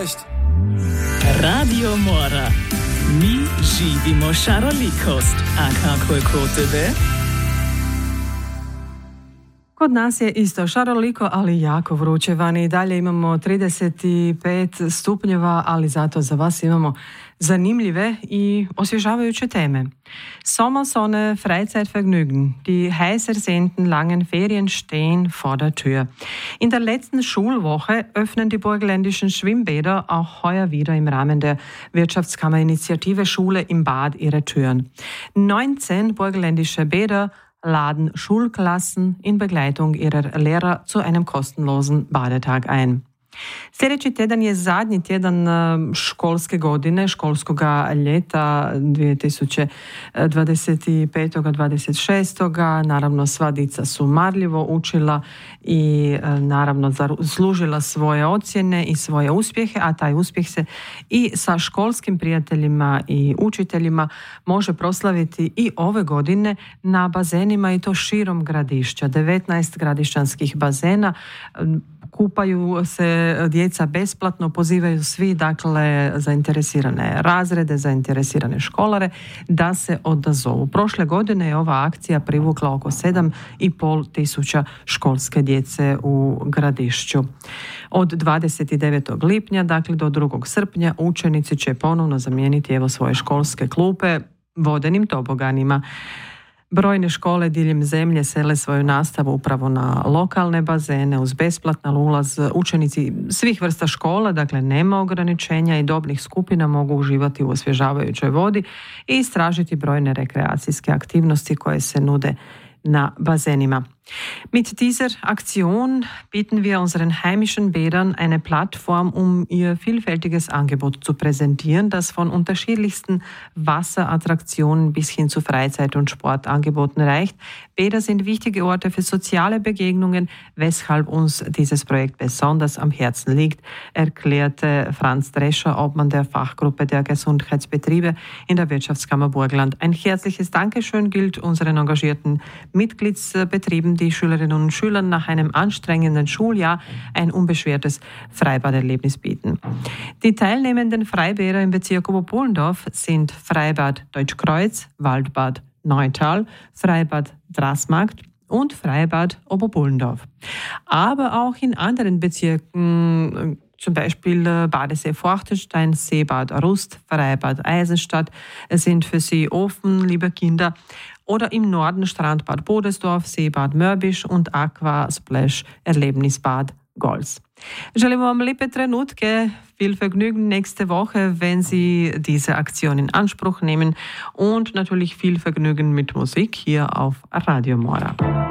šarolikost. Radio Mora. Mi živimo šarolikost. A kako je kod tebe? Kod nas je isto šaroliko, ali jako vruće vani. I dalje imamo 35 stupnjeva, ali zato za vas imamo zanimljive i osvježavajuće teme. Sommersonne, Freizeitvergnügen. Die heiß ersehnten langen Ferien stehen vor der Tür. In der letzten Schulwoche öffnen die burgenländischen Schwimmbäder auch heuer wieder im Rahmen der Wirtschaftskammerinitiative Schule im Bad ihre Türen. 19 burgenländische Bäder laden Schulklassen in Begleitung ihrer Lehrer zu einem kostenlosen Badetag ein. Sljedeći tjedan je zadnji tjedan školske godine, školskoga ljeta 2025-26. Naravno, sva dica su marljivo učila i naravno zaslužila svoje ocjene i svoje uspjehe, a taj uspjeh se i sa školskim prijateljima i učiteljima može proslaviti i ove godine na bazenima, i to širom Gradišća. 19 gradišćanskih bazena. Kupaju se djeca besplatno, pozivaju svi, dakle, zainteresirane razrede, zainteresirane školare da se odazovu. Prošle godine je ova akcija privukla oko 7.500 školske djece u Gradišću. Od 29. lipnja, dakle, do 2. srpnja učenici će ponovno zamijeniti svoje školske klupe vodenim toboganima. Brojne škole diljem zemlje sele svoju nastavu upravo na lokalne bazene uz besplatan ulaz. Učenici svih vrsta škola, dakle nema ograničenja, i dobnih skupina mogu uživati u osvježavajućoj vodi i istražiti brojne rekreacijske aktivnosti koje se nude na bazenima. Mit dieser Aktion bieten wir unseren heimischen Bädern eine Plattform, ihr vielfältiges Angebot zu präsentieren, das von unterschiedlichsten Wasserattraktionen bis hin zu Freizeit- und Sportangeboten reicht. Bäder sind wichtige Orte für soziale Begegnungen, weshalb uns dieses Projekt besonders am Herzen liegt, erklärte Franz Drescher, Obmann der Fachgruppe der Gesundheitsbetriebe in der Wirtschaftskammer Burgenland. Ein herzliches Dankeschön gilt unseren engagierten Mitgliedsbetrieben, die Schülerinnen und Schülern nach einem anstrengenden Schuljahr ein unbeschwertes Freibaderlebnis bieten. Die teilnehmenden Freibäder im Bezirk Oberpullendorf sind Freibad Deutschkreuz, Waldbad Neutal, Freibad Drassmarkt und Freibad Oberpullendorf. Aber auch in anderen Bezirken, zum Beispiel Badesee Forchtenstein, Seebad Rust, Freibad Eisenstadt, sind für Sie offen, liebe Kinder. Oder im Norden Strandbad Bodesdorf, Seebad Mörbisch und Aqua Splash Erlebnisbad Gols. Želimo vam liebe trenutke, viel Vergnügen nächste Woche, wenn Sie diese Aktion in Anspruch nehmen, und natürlich viel Vergnügen mit Musik hier auf Radio Mora.